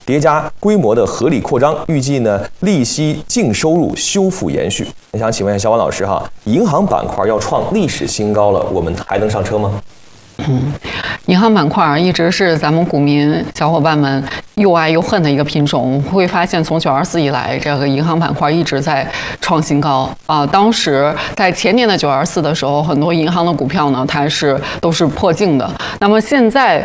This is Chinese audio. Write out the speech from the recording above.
叠加规模的合理扩张，预计呢利息净收入修复延续。我想请问一下小王老师哈，银行板块要创历史新高了，我们还能上车吗？ 银行板块一直是咱们股民小伙伴们又爱又恨的一个品种。会发现从924以来，这个银行板块一直在创新高啊。当时在前年的924的时候，很多银行的股票呢，它都是破净的。那么现在